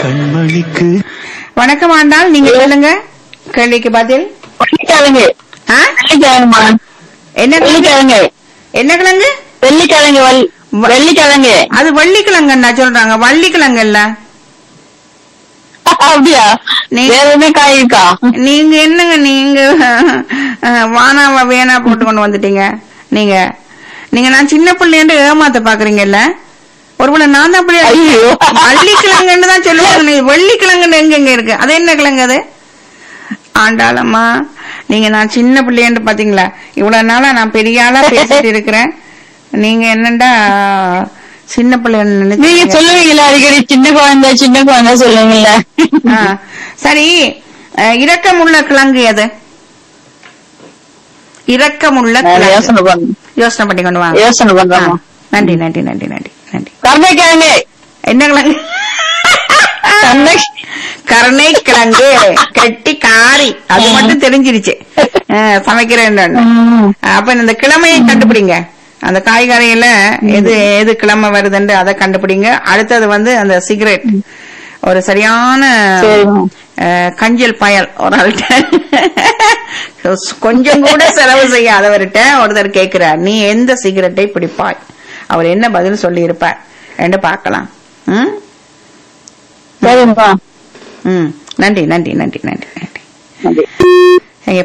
கண்மணிக்கு வணக்கம் ஆண்டாள், நீங்க சொல்லுங்க கேள்விக்கு பதில். வெள்ளிக்கிழங்கு. ஆ? வெள்ளிக்கிழங்குமா? என்ன கிழங்கு? வெள்ளிக்கிழங்கு. என்ன கிழங்கு? வெள்ளிக்கிழங்கு. வெள்ளிக்கிழங்கு. அது வள்ளிக்கிழங்குன்னா சொல்றாங்க, வள்ளிக்கிழங்கு இல்ல. அப்படியா? வேற எதுவுமே காய் இருக்கா? நீங்க என்னங்க நீங்க வானாவா வேணா போட்டு கொண்டு வந்துட்டீங்க. நீங்க நீங்க நான் சின்ன பிள்ளைன்னு ஏமாத்த பாக்குறீங்கல்ல. ஒருவேளை நான் தான் பிள்ளைய வள்ளிக்கிழங்குன்னு தான் சொல்லுவாங்க. நீ வெள்ளிக்கிழங்குன்னு எங்க இருக்கு? அது என்ன கிழங்கு அது? ஆண்டாளம்மா, நீங்க நான் சின்ன பிள்ளைன்னு பாத்தீங்களா? இவ்வளவு நாளா நான் பெரிய ஆளா பேசிட்டு இருக்கிறேன். நீங்க என்னண்டா சின்ன பிள்ளைன்னு நீங்க சொல்லுவீங்களா அடிக்கடி சின்ன குழந்தை சொல்லுவீங்கல்ல. சரி, இரக்கமுள்ள கிழங்கு எது? இரக்கமுள்ள யோசனை பண்ணி கொண்டு வாங்க. யோசனை பண்றோம். நன்றி நன்றி நன்றி நன்றி நன்றி. கருணைக்கிழங்கு. என்ன கிழங்கு? கருணைக்கிழங்கு. கெட்டி காரி, அது மட்டும் தெரிஞ்சிருச்சு சமைக்கிறேன். அப்ப இந்த கிழமையை கண்டுபிடிங்க. அந்த காய்கறியில எது எது கிழமை வருதுன்னு அதை கண்டுபிடிங்க. அடுத்தது அந்த சிகரெட். ஒரு சரியான கஞ்சல் பயல் ஒரு ஆள்கிட்ட, கொஞ்சம் கூட செலவு செய்யாதவர்கிட்ட ஒருத்தர் கேட்கிறார், நீ எந்த சிகரெட்டை பிடிப்பாய்? அவர் என்ன பதில் சொல்லி இருப்பார் என்று பார்க்கலாம். நன்றி நன்றி நன்றி நன்றி நன்றி.